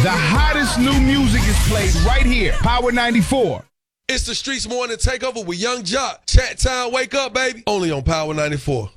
The hottest new music is played right here. Power 94. It's the Streets Morning Takeover with Young Jock. Chat time, wake up, baby. Only on Power 94.